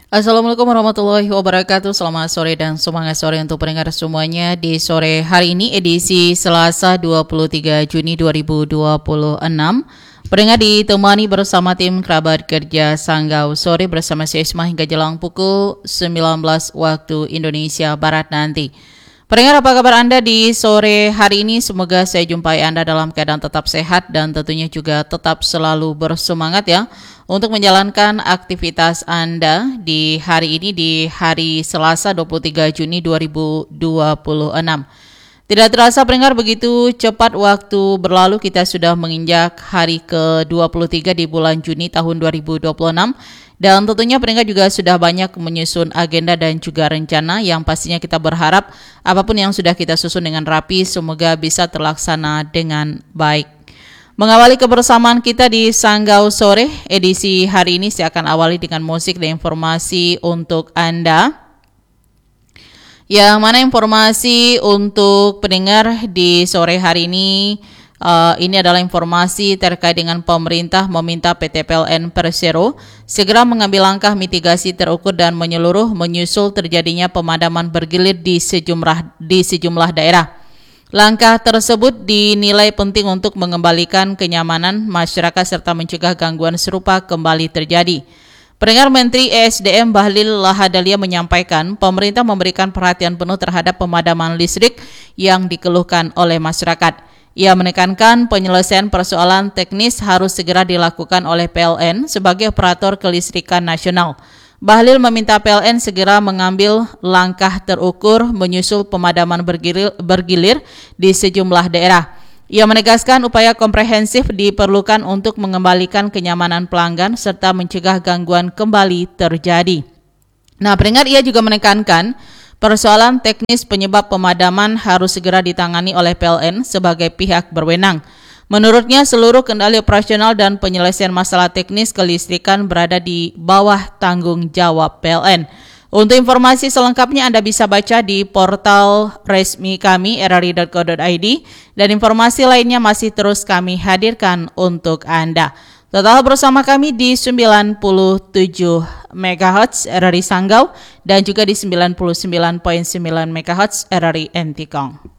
Assalamualaikum warahmatullahi wabarakatuh. Selamat sore dan semangat sore untuk pendengar semuanya di sore hari ini edisi Selasa 23 Juni 2026. Pendengar ditemani bersama tim kerabat kerja Sanggau Sore bersama saya Isma hingga jelang pukul 19 waktu Indonesia Barat nanti. Pendengar, apa kabar Anda di sore hari ini? Semoga saya jumpai Anda dalam keadaan tetap sehat dan tentunya juga tetap selalu bersemangat ya untuk menjalankan aktivitas Anda di hari ini, di hari Selasa 23 Juni 2026. Tidak terasa pendengar, begitu cepat waktu berlalu, kita sudah menginjak hari ke-23 di bulan Juni tahun 2026. Dan tentunya pendengar juga sudah banyak menyusun agenda dan juga rencana yang pastinya kita berharap apapun yang sudah kita susun dengan rapi semoga bisa terlaksana dengan baik. Mengawali kebersamaan kita di Sanggau Sore edisi hari ini, saya akan awali dengan musik dan informasi untuk Anda. Yang mana informasi untuk pendengar di sore hari ini? Ini adalah informasi terkait dengan pemerintah meminta PT PLN Persero segera mengambil langkah mitigasi terukur dan menyeluruh menyusul terjadinya pemadaman bergilir di sejumlah daerah. Langkah tersebut dinilai penting untuk mengembalikan kenyamanan masyarakat serta mencegah gangguan serupa kembali terjadi. Pendengar, Menteri ESDM Bahlil Lahadalia menyampaikan pemerintah memberikan perhatian penuh terhadap pemadaman listrik yang dikeluhkan oleh masyarakat. Ia menekankan penyelesaian persoalan teknis harus segera dilakukan oleh PLN sebagai operator kelistrikan nasional. Bahlil meminta PLN segera mengambil langkah terukur menyusul pemadaman bergilir di sejumlah daerah. Ia menegaskan upaya komprehensif diperlukan untuk mengembalikan kenyamanan pelanggan serta mencegah gangguan kembali terjadi. Nah, pendengar, ia juga menekankan persoalan teknis penyebab pemadaman harus segera ditangani oleh PLN sebagai pihak berwenang. Menurutnya, seluruh kendali operasional dan penyelesaian masalah teknis kelistrikan berada di bawah tanggung jawab PLN. Untuk informasi selengkapnya Anda bisa baca di portal resmi kami rri.co.id dan informasi lainnya masih terus kami hadirkan untuk Anda. Total bersama kami di 97 MHz RRI Sanggau dan juga di 99.9 MHz RRI Entikong.